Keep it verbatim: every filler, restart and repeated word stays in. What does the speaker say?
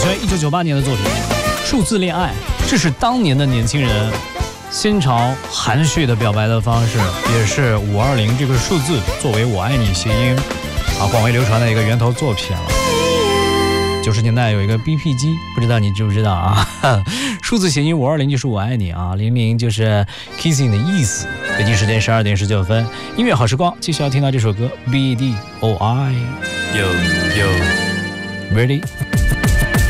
自于一九九八年的作品《数字恋爱》，这是当年的年轻人新潮含蓄的表白的方式，也是五二零这个数字作为我爱你谐音啊广为流传的一个源头作品了。九十年代有一个 B P 机，不知道你知不知道啊？数字谐音五二零就是我爱你啊，零零就是 kissing 的意思。北京时间十二点十九分，音乐好时光，继续要听到这首歌 B D O I。Yo yo，ready？